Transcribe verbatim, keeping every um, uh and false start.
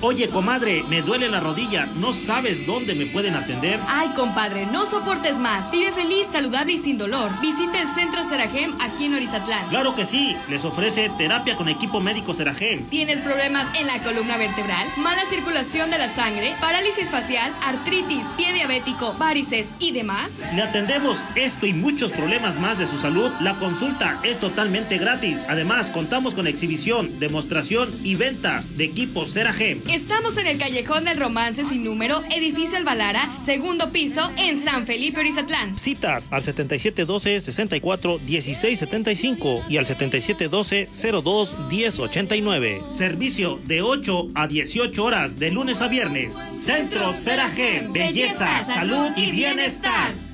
Oye, comadre, me duele la rodilla. ¿No sabes dónde me pueden atender? Ay, compadre, no soportes más. Vive feliz, saludable y sin dolor. Visita el Centro Serajem aquí en Orizatlán. Claro que sí. Les ofrece terapia con equipo médico Serajem. ¿Tienes problemas en la columna vertebral, mala circulación de la sangre, parálisis facial, artritis, pie diabético, varices y demás? Le atendemos esto y muchos problemas más de su salud. La consulta es totalmente gratis. Además, contamos con exhibición, demostración y ventas de equipos Serajem. Estamos en el Callejón del Romance sin número, edificio Alvalara, segundo piso, en San Felipe, Orizatlán. Citas al setenta y siete doce, sesenta y cuatro, dieciséis setenta y cinco y al setenta y siete doce, cero dos, diez ochenta y nueve. Servicio de ocho a dieciocho horas de lunes a viernes. Centro Serajem, belleza, salud y bienestar.